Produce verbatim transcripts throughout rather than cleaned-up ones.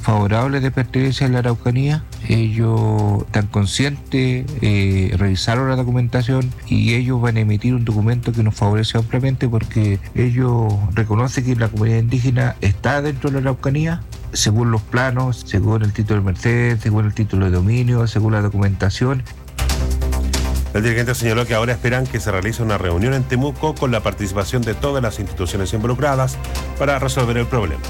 favorables de pertenencia en la Araucanía. Ellos están conscientes, eh, revisaron la documentación y ellos van a emitir un documento que nos favorece ampliamente porque ellos reconocen que la comunidad indígena está dentro de la Araucanía, según los planos, según el título de merced, según el título de dominio, según la documentación. El dirigente señaló que ahora esperan que se realice una reunión en Temuco con la participación de todas las instituciones involucradas para resolver el problema.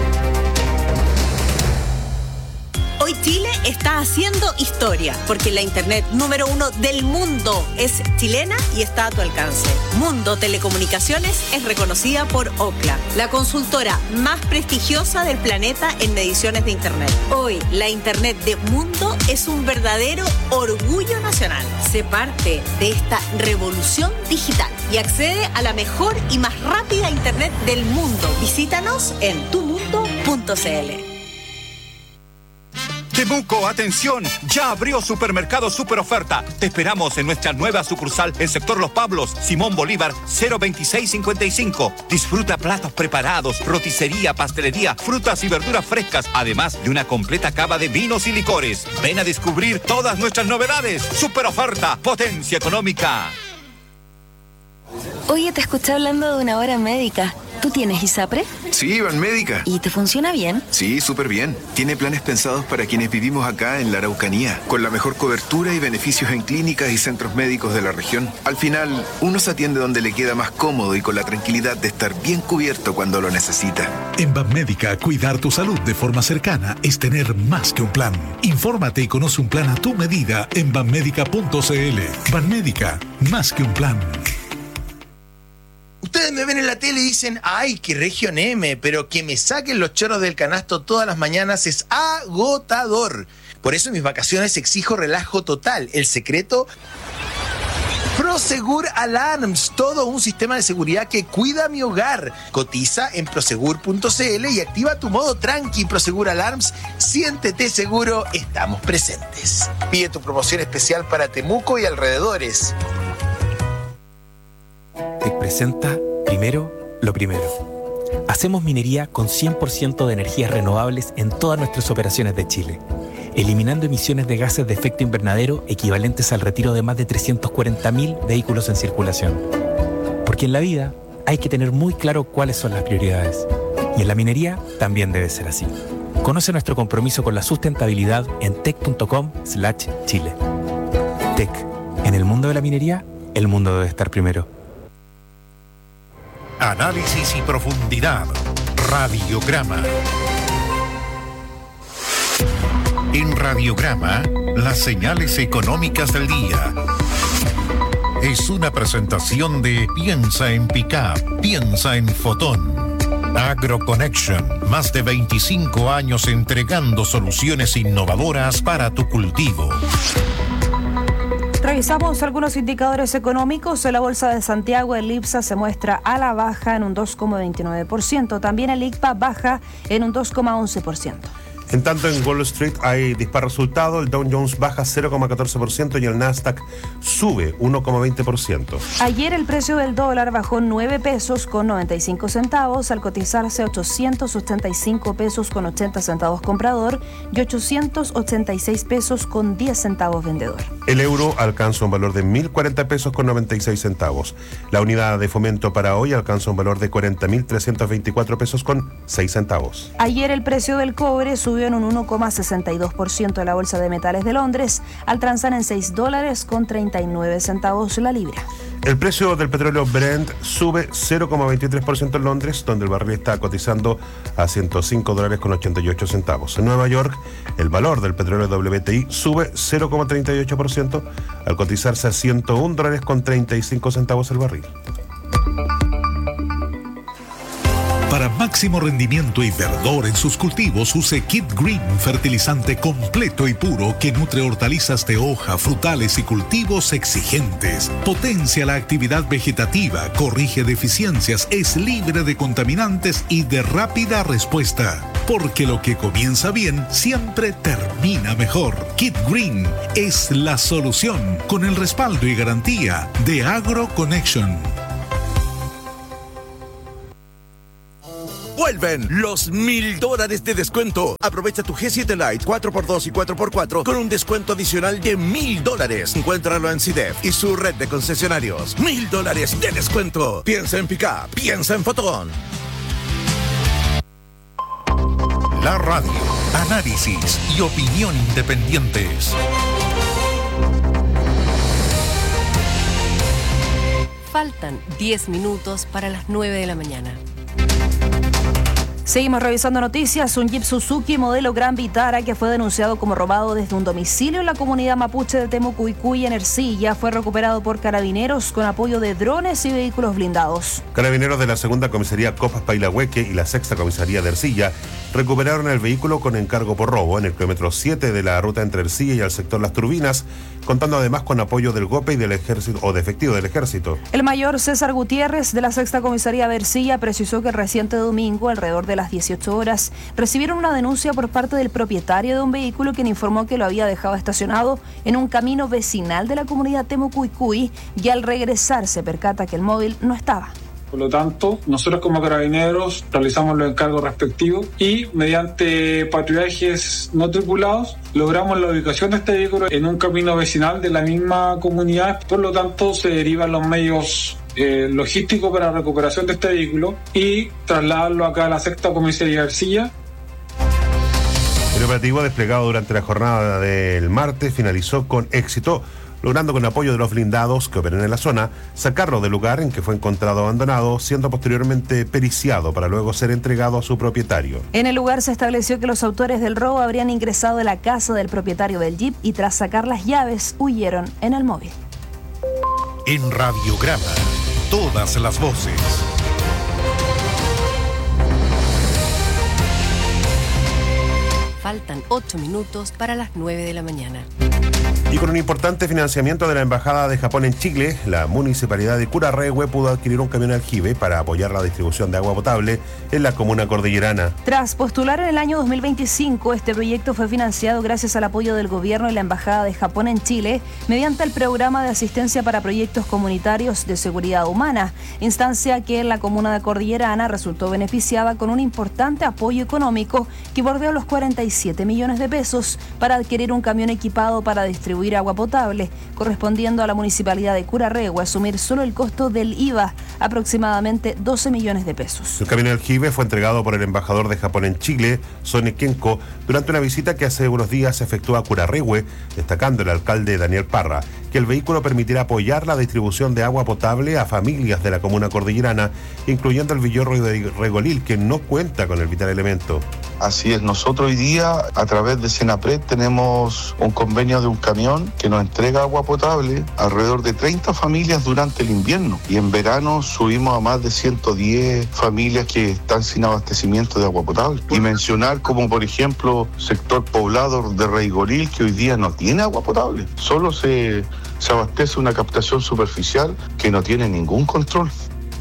Hoy Chile está haciendo historia, porque la internet número uno del mundo es chilena y está a tu alcance. Mundo Telecomunicaciones es reconocida por Ookla, la consultora más prestigiosa del planeta en mediciones de internet. Hoy, la internet de Mundo es un verdadero orgullo nacional. Sé parte de esta revolución digital y accede a la mejor y más rápida internet del mundo. Visítanos en tu mundo punto c l. Temuco, atención, ya abrió Supermercado Super Oferta. Te esperamos en nuestra nueva sucursal en sector Los Pablos, Simón Bolívar, cero veintiséis cincuenta y cinco. Disfruta platos preparados, roticería, pastelería, frutas y verduras frescas, además de una completa cava de vinos y licores. Ven a descubrir todas nuestras novedades. Super Oferta, potencia económica. Oye, te escuché hablando de una hora médica. ¿Tú tienes ISAPRE? Sí, Banmédica. ¿Y te funciona bien? Sí, súper bien. Tiene planes pensados para quienes vivimos acá en la Araucanía, con la mejor cobertura y beneficios en clínicas y centros médicos de la región. Al final, uno se atiende donde le queda más cómodo y con la tranquilidad de estar bien cubierto cuando lo necesita. En Banmédica, cuidar tu salud de forma cercana es tener más que un plan. Infórmate y conoce un plan a tu medida en banmédica punto c l. Banmédica, más que un plan. Ustedes me ven en la tele y dicen, ay, qué región M, pero que me saquen los choros del canasto todas las mañanas es agotador. Por eso en mis vacaciones exijo relajo total. El secreto, Prosegur Alarms, todo un sistema de seguridad que cuida mi hogar. Cotiza en prosegur punto c l y activa tu modo tranqui. Prosegur Alarms, siéntete seguro, estamos presentes. Pide tu promoción especial para Temuco y alrededores. Te presenta primero lo primero. Hacemos minería con cien por ciento de energías renovables en todas nuestras operaciones de Chile, eliminando emisiones de gases de efecto invernadero equivalentes al retiro de más de trescientos cuarenta mil vehículos en circulación. Porque en la vida hay que tener muy claro cuáles son las prioridades. Y en la minería también debe ser así. Conoce nuestro compromiso con la sustentabilidad en tec punto com slash chile. Tec. En el mundo de la minería, el mundo debe estar primero. Análisis y profundidad. Radiograma. En Radiograma, las señales económicas del día. Es una presentación de Piensa en Pickup, piensa en Fotón. AgroConnection, más de veinticinco años entregando soluciones innovadoras para tu cultivo. Revisamos algunos indicadores económicos. En la Bolsa de Santiago, el IPSA se muestra a la baja en un dos coma veintinueve por ciento. También el I C P A baja en un dos coma once por ciento. En tanto, en Wall Street hay dispar resultado. El Dow Jones baja cero coma catorce por ciento y el Nasdaq sube uno coma veinte por ciento. Ayer el precio del dólar bajó nueve pesos con noventa y cinco centavos al cotizarse ochocientos ochenta y cinco pesos con ochenta centavos comprador y ochocientos ochenta y seis pesos con diez centavos vendedor. El euro alcanza un valor de mil cuarenta pesos con noventa y seis centavos. La unidad de fomento para hoy alcanza un valor de cuarenta mil trescientos veinticuatro pesos con seis centavos. Ayer el precio del cobre subió en un uno coma sesenta y dos por ciento en la Bolsa de Metales de Londres, al transar en seis dólares con treinta y nueve centavos la libra. El precio del petróleo Brent sube cero coma veintitrés por ciento en Londres, donde el barril está cotizando a ciento cinco dólares con ochenta y ocho centavos. En Nueva York, el valor del petróleo W T I sube cero coma treinta y ocho por ciento al cotizarse a ciento un dólares con treinta y cinco centavos el barril. Para máximo rendimiento y verdor en sus cultivos, use Kid Green, fertilizante completo y puro que nutre hortalizas de hoja, frutales y cultivos exigentes. Potencia la actividad vegetativa, corrige deficiencias, es libre de contaminantes y de rápida respuesta. Porque lo que comienza bien siempre termina mejor. Kid Green es la solución con el respaldo y garantía de AgroConnection. Vuelven los mil dólares de descuento. Aprovecha tu G siete Lite cuatro por dos y cuatro por cuatro con un descuento adicional de mil dólares. Encuéntralo en C I D E F y su red de concesionarios. Mil dólares de descuento. Piensa en Pickup, piensa en Fotón. La radio, análisis y opinión independientes. Faltan diez minutos para las nueve de la mañana. Seguimos revisando noticias. Un Jeep Suzuki modelo Gran Vitara que fue denunciado como robado desde un domicilio en la comunidad mapuche de Temucuicui en Ercilla fue recuperado por carabineros con apoyo de drones y vehículos blindados. Carabineros de la segunda comisaría Copas Pailahueque y la sexta comisaría de Ercilla recuperaron el vehículo con encargo por robo en el kilómetro siete de la ruta entre Ercilla y el sector Las Turbinas, contando además con apoyo del GOPE y del ejército o de efectivo del ejército. El mayor César Gutiérrez de la sexta comisaría de Ercilla precisó que el reciente domingo, alrededor de las dieciocho horas, recibieron una denuncia por parte del propietario de un vehículo quien informó que lo había dejado estacionado en un camino vecinal de la comunidad Temucuicui y al regresar se percata que el móvil no estaba. Por lo tanto, nosotros como carabineros realizamos los encargos respectivos y mediante patrullajes no tripulados logramos la ubicación de este vehículo en un camino vecinal de la misma comunidad. Por lo tanto, se derivan los medios eh, logísticos para la recuperación de este vehículo y trasladarlo acá a la sexta comisaría de Ercilla. El operativo desplegado durante la jornada del martes finalizó con éxito, logrando con apoyo de los blindados que operan en la zona, sacarlo del lugar en que fue encontrado abandonado, siendo posteriormente periciado para luego ser entregado a su propietario. En el lugar se estableció que los autores del robo habrían ingresado a la casa del propietario del Jeep y tras sacar las llaves huyeron en el móvil. En Radiograma, todas las voces. Faltan ocho minutos para las nueve de la mañana. Y con un importante financiamiento de la Embajada de Japón en Chile, la municipalidad de Curarrehue pudo adquirir un camión aljibe para apoyar la distribución de agua potable en la comuna cordillerana. Tras postular en el año dos mil veinticinco, este proyecto fue financiado gracias al apoyo del gobierno y la Embajada de Japón en Chile mediante el programa de asistencia para proyectos comunitarios de seguridad humana, instancia que en la comuna de Cordillerana resultó beneficiada con un importante apoyo económico que bordeó los cuarenta y siete millones de pesos para adquirir un camión equipado para distribuir agua potable, correspondiendo a la municipalidad de Curarrehue asumir solo el costo del I V A, aproximadamente doce millones de pesos. El camión aljibe fue entregado por el embajador de Japón en Chile, Sone Kenko, durante una visita que hace unos días se efectuó a Curarrehue, destacando el alcalde Daniel Parra que el vehículo permitirá apoyar la distribución de agua potable a familias de la comuna cordillerana, incluyendo el Villorro de Regolil, que no cuenta con el vital elemento. Así es, nosotros hoy día a través de Senapred tenemos un convenio de un camión que nos entrega agua potable a alrededor de treinta familias durante el invierno y en verano subimos a más de ciento diez familias que están sin abastecimiento de agua potable. Y mencionar como por ejemplo sector poblado de Regolil que hoy día no tiene agua potable, solo se, se abastece una captación superficial que no tiene ningún control.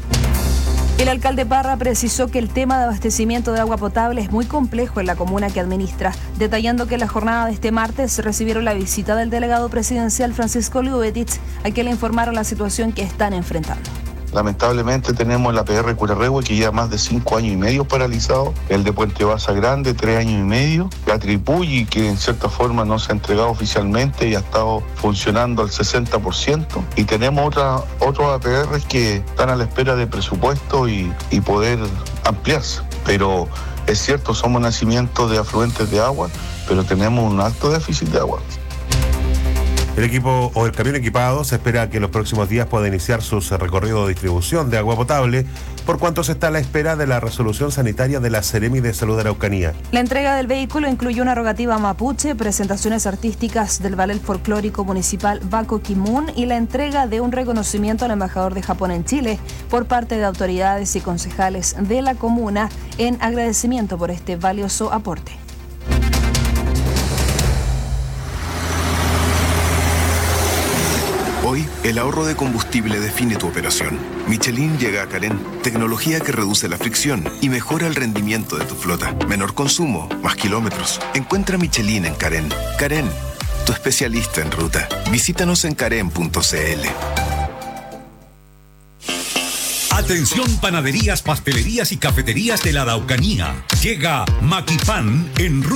El alcalde Parra precisó que el tema de abastecimiento de agua potable es muy complejo en la comuna que administra, detallando que en la jornada de este martes recibieron la visita del delegado presidencial Francisco Liubetich, a quien le informaron la situación que están enfrentando. Lamentablemente tenemos la P R Curarrehue que lleva más de cinco años y medio paralizado, el de Puente Baza Grande tres años y medio, la Tripulli que en cierta forma no se ha entregado oficialmente y ha estado funcionando al sesenta por ciento y tenemos otra, otros A P Rs que están a la espera de presupuesto y, y poder ampliarse, pero es cierto, somos nacimientos de afluentes de agua, pero tenemos un alto déficit de agua. El equipo o el camión equipado se espera que en los próximos días pueda iniciar su recorrido de distribución de agua potable, por cuanto se está a la espera de la resolución sanitaria de la Seremi de Salud de Araucanía. La entrega del vehículo incluyó una rogativa mapuche, presentaciones artísticas del ballet folclórico municipal Baco Kimun y la entrega de un reconocimiento al embajador de Japón en Chile por parte de autoridades y concejales de la comuna en agradecimiento por este valioso aporte. Hoy, el ahorro de combustible define tu operación. Michelin llega a Carén, tecnología que reduce la fricción y mejora el rendimiento de tu flota. Menor consumo, más kilómetros. Encuentra Michelin en Carén. Carén, tu especialista en ruta. Visítanos en carén punto c l. Atención panaderías, pastelerías y cafeterías de la Araucanía. Llega Maquipan en